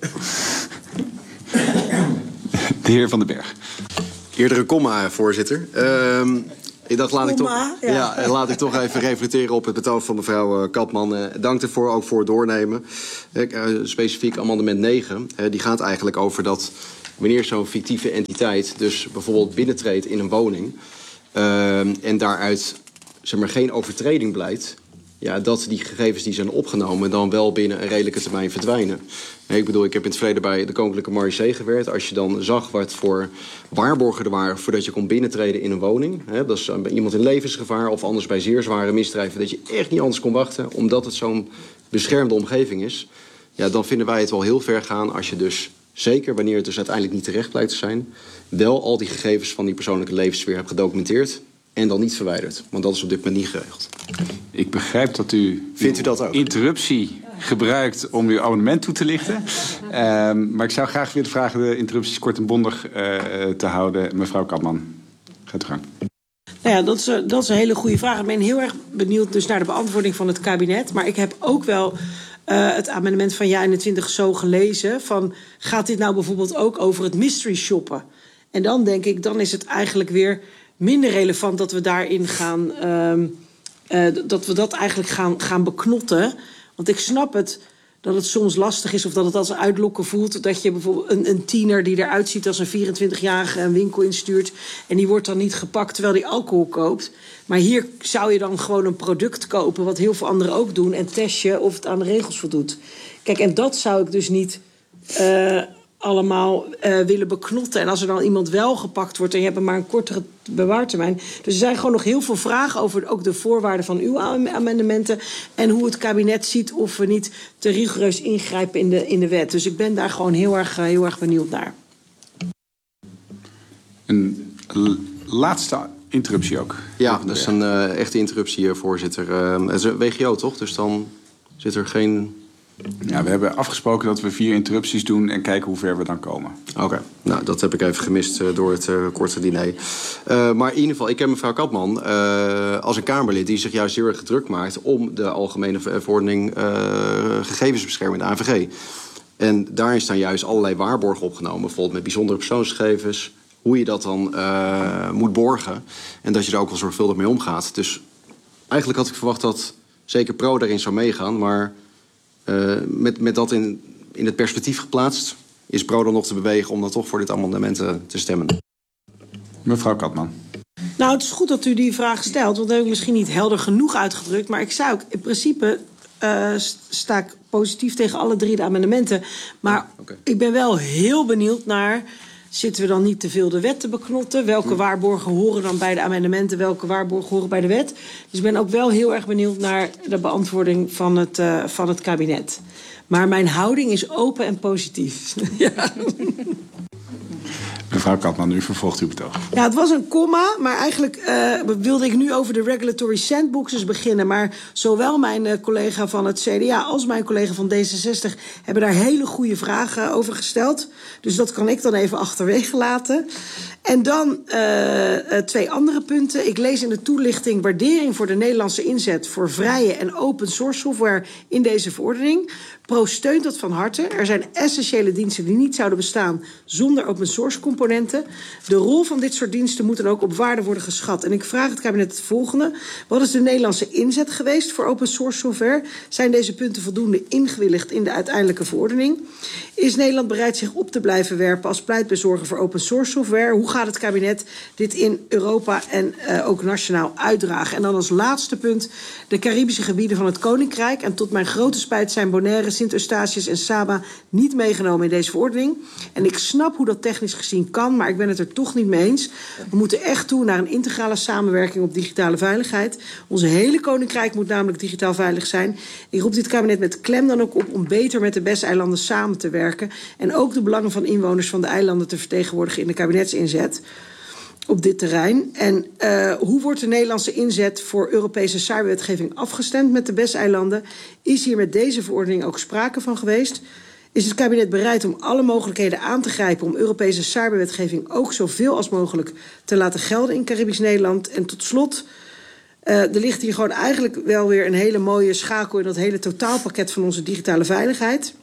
De heer Van den Berg. Eerdere komma, voorzitter. Uh, ik dacht, laat ik, toch, Komma, ja. Ja, laat ik toch even reflecteren op het betoog van mevrouw Katman. Uh, dank ervoor, ook voor het doornemen. Uh, specifiek amendement negen. Uh, die gaat eigenlijk over dat wanneer zo'n fictieve entiteit dus bijvoorbeeld binnentreedt in een woning Uh, en daaruit zeg maar, geen overtreding blijkt, ja, dat die gegevens die zijn opgenomen dan wel binnen een redelijke termijn verdwijnen. Nee, ik bedoel, ik heb in het verleden bij de Koninklijke Marechaussee gewerkt. Als je dan zag wat voor waarborgen er waren voordat je kon binnentreden in een woning, hè, dat is bij iemand in levensgevaar of anders bij zeer zware misdrijven, dat je echt niet anders kon wachten, omdat het zo'n beschermde omgeving is, ja, dan vinden wij het wel heel ver gaan als je dus, zeker wanneer het dus uiteindelijk niet terecht blijkt te zijn, wel al die gegevens van die persoonlijke levenssfeer hebt gedocumenteerd en dan niet verwijderd. Want dat is op dit moment niet geregeld. Ik begrijp dat u, Vindt u dat ook? interruptie gebruikt om uw abonnement toe te lichten. Um, maar ik zou graag willen vragen de interrupties kort en bondig uh, te houden. Mevrouw Katman, gaat u gang. Nou ja, dat is, dat is een hele goede vraag. Ik ben heel erg benieuwd dus naar de beantwoording van het kabinet. Maar ik heb ook wel uh, het amendement van JA eenentwintig zo gelezen. Van, gaat dit nou bijvoorbeeld ook over het mystery shoppen? En dan denk ik, dan is het eigenlijk weer minder relevant dat we daarin gaan... Uh, uh, dat we dat eigenlijk gaan, gaan beknotten. Want ik snap het... dat het soms lastig is of dat het als uitlokken voelt. Dat je bijvoorbeeld een, een tiener die eruit ziet als een vierentwintigjarige een winkel instuurt. En die wordt dan niet gepakt terwijl die alcohol koopt. Maar hier zou je dan gewoon een product kopen, wat heel veel anderen ook doen. En test je of het aan de regels voldoet. Kijk, en dat zou ik dus niet uh, allemaal uh, willen beknotten. En als er dan iemand wel gepakt wordt en je hebt maar een kortere bewaartermijn. Dus er zijn gewoon nog heel veel vragen over ook de voorwaarden van uw amendementen. En hoe het kabinet ziet of we niet te rigoureus ingrijpen in de, in de wet. Dus ik ben daar gewoon heel erg, heel erg benieuwd naar. Een laatste interruptie ook. Ja, dat is een uh, echte interruptie, voorzitter. Uh, het is een W G O, toch? Dus dan zit er geen... Ja, we hebben afgesproken dat we vier interrupties doen en kijken hoe ver we dan komen. Oké, okay. Nou, dat heb ik even gemist uh, door het uh, korte diner. Uh, maar in ieder geval, ik ken mevrouw Katman uh, als een Kamerlid die zich juist heel erg druk maakt om de algemene verordening uh, gegevensbescherming, de A V G. En daarin staan juist allerlei waarborgen opgenomen, bijvoorbeeld met bijzondere persoonsgegevens, hoe je dat dan uh, moet borgen en dat je er ook wel zorgvuldig mee omgaat. Dus eigenlijk had ik verwacht dat zeker Pro daarin zou meegaan, maar Uh, met, met dat in, in het perspectief geplaatst, is Pro dan nog te bewegen om dan toch voor dit amendement uh, te stemmen? Mevrouw Katman. Nou, het is goed dat u die vraag stelt, want dat heb ik misschien niet helder genoeg uitgedrukt. Maar ik zou ook, in principe uh, sta ik positief tegen alle drie de amendementen. Maar ja, okay. Ik ben wel heel benieuwd naar, zitten we dan niet te veel de wet te beknotten? Welke hm. waarborgen horen dan bij de amendementen? Welke waarborgen horen bij de wet? Dus ik ben ook wel heel erg benieuwd naar de beantwoording van het, uh, van het kabinet. Maar mijn houding is open en positief. Ja. Mevrouw Katman, u vervolgt uw betoog. Ja, het was een komma, maar eigenlijk uh, wilde ik nu over de regulatory sandboxes beginnen. Maar zowel mijn uh, collega van het C D A als mijn collega van D zesenzestig hebben daar hele goede vragen over gesteld. Dus dat kan ik dan even achterwege laten. En dan uh, uh, twee andere punten. Ik lees in de toelichting waardering voor de Nederlandse inzet voor vrije en open source software in deze verordening. Pro steunt dat van harte. Er zijn essentiële diensten die niet zouden bestaan zonder open source componenten. De rol van dit soort diensten moet dan ook op waarde worden geschat. En ik vraag het kabinet het volgende. Wat is de Nederlandse inzet geweest voor open source software? Zijn deze punten voldoende ingewilligd in de uiteindelijke verordening? Is Nederland bereid zich op te blijven werpen als pleitbezorger voor open source software? Hoe gaat het kabinet dit in Europa en uh, ook nationaal uitdragen? En dan als laatste punt de Caribische gebieden van het Koninkrijk. En tot mijn grote spijt zijn Bonaire, Sint-Eustatius en Saba niet meegenomen in deze verordening. En ik snap hoe dat technisch gezien kan, maar ik ben het er toch niet mee eens. We moeten echt toe naar een integrale samenwerking op digitale veiligheid. Onze hele Koninkrijk moet namelijk digitaal veilig zijn. Ik roep dit kabinet met klem dan ook op om beter met de B E S-eilanden samen te werken. En ook de belangen van inwoners van de eilanden te vertegenwoordigen in de kabinetsinzet op dit terrein. En uh, hoe wordt de Nederlandse inzet voor Europese cyberwetgeving afgestemd met de B E S-eilanden? Is hier met deze verordening ook sprake van geweest? Is het kabinet bereid om alle mogelijkheden aan te grijpen om Europese cyberwetgeving ook zoveel als mogelijk te laten gelden in Caribisch Nederland? En tot slot, uh, er ligt hier gewoon eigenlijk wel weer een hele mooie schakel in dat hele totaalpakket van onze digitale veiligheid.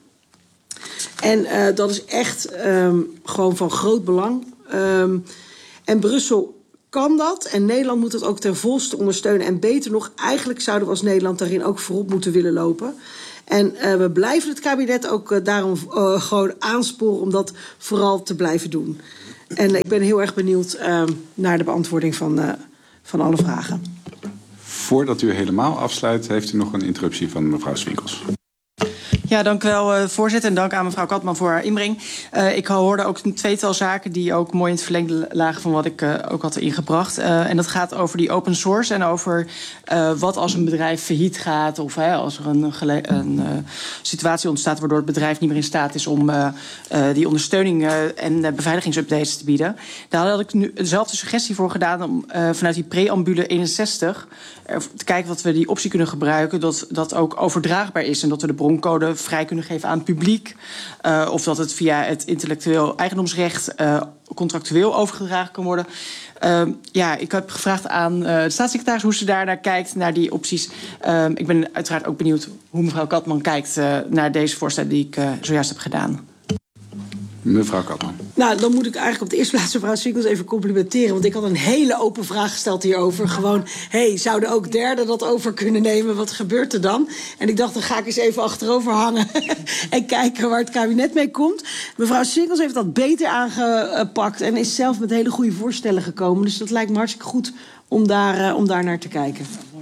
En uh, dat is echt um, gewoon van groot belang. Um, en Brussel kan dat en Nederland moet het ook ten volste ondersteunen. En beter nog, eigenlijk zouden we als Nederland daarin ook voorop moeten willen lopen. En uh, we blijven het kabinet ook uh, daarom uh, gewoon aansporen om dat vooral te blijven doen. En ik ben heel erg benieuwd uh, naar de beantwoording van, uh, van alle vragen. Voordat u helemaal afsluit, heeft u nog een interruptie van mevrouw Swinkels. Ja, dank u wel, uh, voorzitter. En dank aan mevrouw Katman voor haar inbreng. Uh, ik hoorde ook een tweetal zaken die ook mooi in het verlengde lagen van wat ik uh, ook had ingebracht. Uh, en dat gaat over die open source en over uh, wat als een bedrijf failliet gaat of uh, als er een, een uh, situatie ontstaat waardoor het bedrijf niet meer in staat is om uh, uh, die ondersteuning uh, en uh, beveiligingsupdates te bieden. Daar had ik nu dezelfde suggestie voor gedaan om uh, vanuit die preambule eenenzestig uh, te kijken wat we die optie kunnen gebruiken dat dat ook overdraagbaar is en dat we de broncode vrij kunnen geven aan het publiek. Uh, of dat het via het intellectueel eigendomsrecht uh, contractueel overgedragen kan worden. Uh, ja, ik heb gevraagd aan uh, de staatssecretaris hoe ze daar naar kijkt, naar die opties. Uh, ik ben uiteraard ook benieuwd hoe mevrouw Katman kijkt uh, naar deze voorstellen die ik uh, zojuist heb gedaan. Mevrouw Katman. Nou, dan moet ik eigenlijk op de eerste plaats mevrouw Swinkels even complimenteren. Want ik had een hele open vraag gesteld hierover. Gewoon, hé, hey, zouden ook derden dat over kunnen nemen? Wat gebeurt er dan? En ik dacht, dan ga ik eens even achterover hangen en kijken waar het kabinet mee komt. Mevrouw Swinkels heeft dat beter aangepakt en is zelf met hele goede voorstellen gekomen. Dus dat lijkt me hartstikke goed om daar, uh, om daar naar te kijken.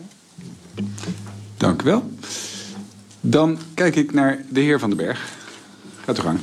Dank u wel. Dan kijk ik naar de heer Van den Berg. Gaat uw gang.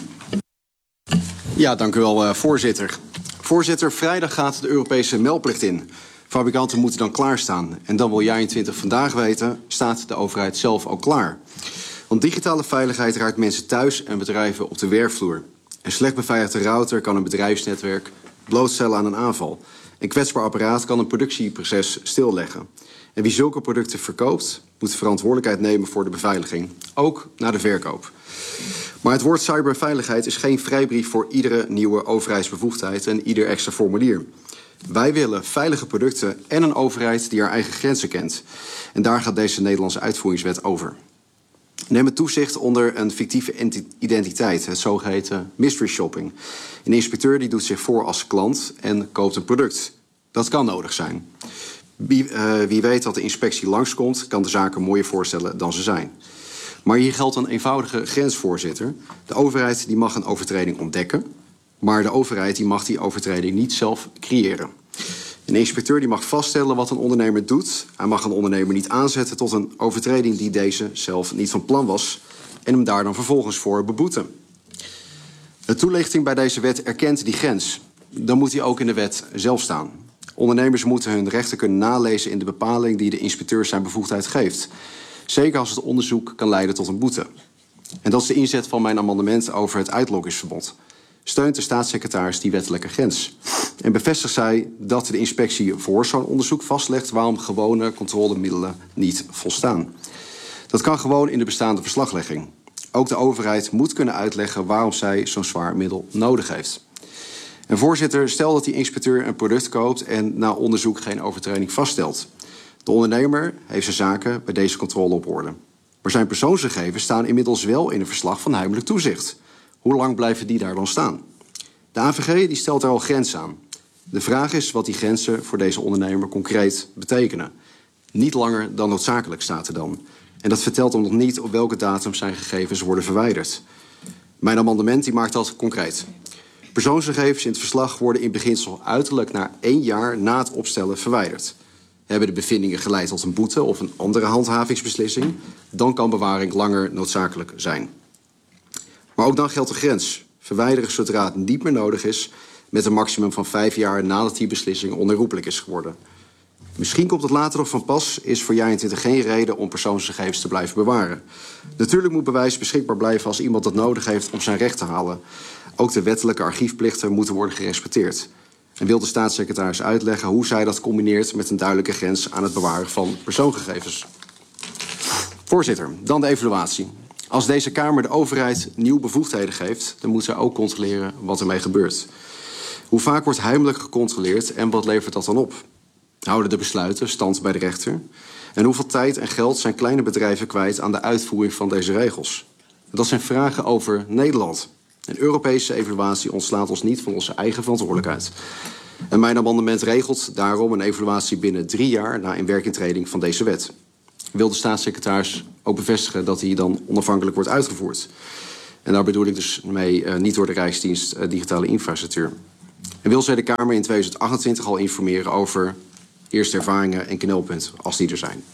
Ja, dank u wel, uh, voorzitter. Voorzitter, vrijdag gaat de Europese meldplicht in. Fabrikanten moeten dan klaarstaan. En dan wil jij in twintig vandaag weten, staat de overheid zelf al klaar. Want digitale veiligheid raakt mensen thuis en bedrijven op de werkvloer. Een slecht beveiligde router kan een bedrijfsnetwerk blootstellen aan een aanval. Een kwetsbaar apparaat kan een productieproces stilleggen. En wie zulke producten verkoopt, moet de verantwoordelijkheid nemen voor de beveiliging. Ook na de verkoop. Maar het woord cyberveiligheid is geen vrijbrief voor iedere nieuwe overheidsbevoegdheid en ieder extra formulier. Wij willen veilige producten en een overheid die haar eigen grenzen kent. En daar gaat deze Nederlandse uitvoeringswet over. Neem het toezicht onder een fictieve identiteit, het zogeheten mystery shopping. Een inspecteur die doet zich voor als klant en koopt een product. Dat kan nodig zijn. Wie, uh, wie weet dat de inspectie langskomt, kan de zaken mooier voorstellen dan ze zijn. Maar hier geldt een eenvoudige grens, voorzitter. De overheid die mag een overtreding ontdekken, maar de overheid die mag die overtreding niet zelf creëren. Een inspecteur die mag vaststellen wat een ondernemer doet. Hij mag een ondernemer niet aanzetten tot een overtreding die deze zelf niet van plan was en hem daar dan vervolgens voor beboeten. De toelichting bij deze wet erkent die grens. Dan moet die ook in de wet zelf staan. Ondernemers moeten hun rechten kunnen nalezen in de bepaling die de inspecteur zijn bevoegdheid geeft. Zeker als het onderzoek kan leiden tot een boete. En dat is de inzet van mijn amendement over het uitlokkingsverbod. Steunt de staatssecretaris die wettelijke grens. En bevestigt zij dat de inspectie voor zo'n onderzoek vastlegt waarom gewone controlemiddelen niet volstaan. Dat kan gewoon in de bestaande verslaglegging. Ook de overheid moet kunnen uitleggen waarom zij zo'n zwaar middel nodig heeft. En voorzitter, stel dat die inspecteur een product koopt en na onderzoek geen overtreding vaststelt. De ondernemer heeft zijn zaken bij deze controle op orde. Maar zijn persoonsgegevens staan inmiddels wel in een verslag van heimelijk toezicht. Hoe lang blijven die daar dan staan? De A V G die stelt er al grenzen aan. De vraag is wat die grenzen voor deze ondernemer concreet betekenen. Niet langer dan noodzakelijk staat er dan. En dat vertelt hem nog niet op welke datum zijn gegevens worden verwijderd. Mijn amendement die maakt dat concreet. Persoonsgegevens in het verslag worden in beginsel uiterlijk na één jaar na het opstellen verwijderd. Hebben de bevindingen geleid tot een boete of een andere handhavingsbeslissing, dan kan bewaring langer noodzakelijk zijn. Maar ook dan geldt de grens. Verwijderen zodra het niet meer nodig is, met een maximum van vijf jaar nadat die beslissing onherroepelijk is geworden. Misschien komt het later nog van pas, is voor jijentwintig geen reden om persoonsgegevens te blijven bewaren. Natuurlijk moet bewijs beschikbaar blijven als iemand dat nodig heeft om zijn recht te halen. Ook de wettelijke archiefplichten moeten worden gerespecteerd. En wil de staatssecretaris uitleggen hoe zij dat combineert met een duidelijke grens aan het bewaren van persoonsgegevens. Voorzitter, dan de evaluatie. Als deze Kamer de overheid nieuwe bevoegdheden geeft, dan moet zij ook controleren wat ermee gebeurt. Hoe vaak wordt heimelijk gecontroleerd en wat levert dat dan op? Houden de besluiten stand bij de rechter? En hoeveel tijd en geld zijn kleine bedrijven kwijt aan de uitvoering van deze regels? Dat zijn vragen over Nederland. Een Europese evaluatie ontslaat ons niet van onze eigen verantwoordelijkheid. En mijn amendement regelt daarom een evaluatie binnen drie jaar na inwerkingtreding van deze wet. Wil de staatssecretaris ook bevestigen dat die dan onafhankelijk wordt uitgevoerd? En daar bedoel ik dus mee uh, niet door de Rijksdienst uh, digitale infrastructuur. En wil zij de Kamer in tweeduizend achtentwintig al informeren over eerste ervaringen en knelpunten, als die er zijn.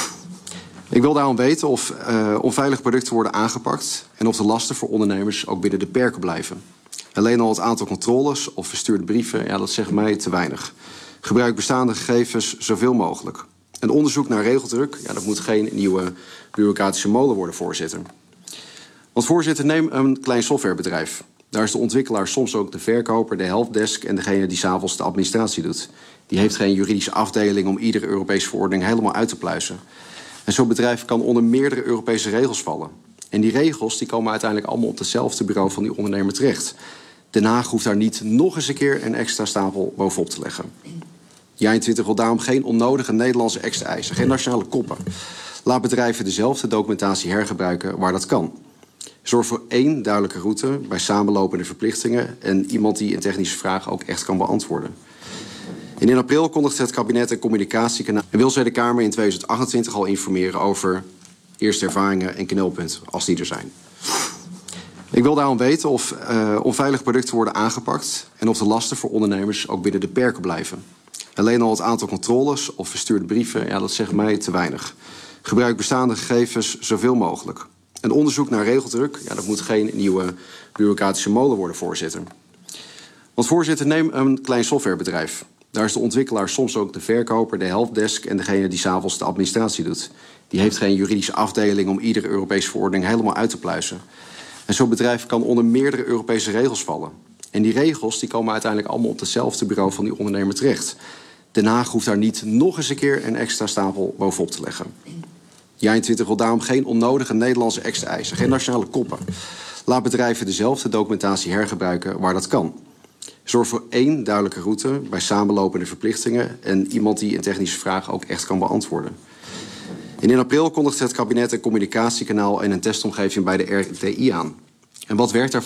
Ik wil daarom weten of uh, onveilige producten worden aangepakt en of de lasten voor ondernemers ook binnen de perken blijven. Alleen al het aantal controles of verstuurde brieven, ja, dat zegt mij te weinig. Gebruik bestaande gegevens zoveel mogelijk. Een onderzoek naar regeldruk, ja, dat moet geen nieuwe bureaucratische molen worden, voorzitter. Want voorzitter, neem een klein softwarebedrijf. Daar is de ontwikkelaar soms ook de verkoper, de helpdesk en degene die 's avonds de administratie doet. Die heeft geen juridische afdeling om iedere Europese verordening helemaal uit te pluizen. En zo'n bedrijf kan onder meerdere Europese regels vallen. En die regels die komen uiteindelijk allemaal op hetzelfde bureau van die ondernemer terecht. Den Haag hoeft daar niet nog eens een keer een extra stapel bovenop te leggen. J eenentwintig wil daarom geen onnodige Nederlandse extra eisen, geen nationale koppen. Laat bedrijven dezelfde documentatie hergebruiken waar dat kan. Zorg voor één duidelijke route bij samenlopende verplichtingen en iemand die een technische vraag ook echt kan beantwoorden. En in april kondigde het kabinet een communicatiekanaal en wil zij de Kamer in tweeduizend achtentwintig al informeren over eerste ervaringen en knelpunten, als die er zijn. Ik wil daarom weten of uh, onveilige producten worden aangepakt en of de lasten voor ondernemers ook binnen de perken blijven. Alleen al het aantal controles of verstuurde brieven, ja, dat zegt mij te weinig. Gebruik bestaande gegevens zoveel mogelijk. Een onderzoek naar regeldruk, ja, dat moet geen nieuwe bureaucratische molen worden, voorzitter. Want voorzitter, neem een klein softwarebedrijf. Daar is de ontwikkelaar soms ook de verkoper, de helpdesk en degene die 's avonds de administratie doet. Die heeft geen juridische afdeling om iedere Europese verordening helemaal uit te pluizen. En zo'n bedrijf kan onder meerdere Europese regels vallen. En die regels die komen uiteindelijk allemaal op hetzelfde bureau van die ondernemer terecht. Den Haag hoeft daar niet nog eens een keer een extra stapel bovenop te leggen. J eenentwintig wil daarom geen onnodige Nederlandse extra eisen, geen nationale koppen. Laat bedrijven dezelfde documentatie hergebruiken waar dat kan. Zorg voor één duidelijke route bij samenlopende verplichtingen en iemand die een technische vraag ook echt kan beantwoorden. En in april kondigde het kabinet een communicatiekanaal en een testomgeving bij de R T I aan. En wat werkt daarvan?